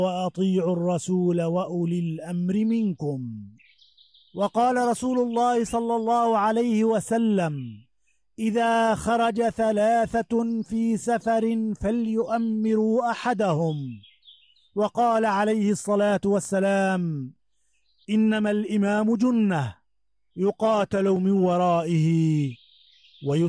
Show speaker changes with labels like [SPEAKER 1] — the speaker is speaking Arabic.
[SPEAKER 1] وأطيعوا الرسول وأولي الأمر منكم. وقال رسول الله صلى الله عليه وسلم: إذا خرج 3 في سفر فليؤمروا أحدهم. وقال عليه الصلاة والسلام: إنما الإمام جنة يقاتل من ورائه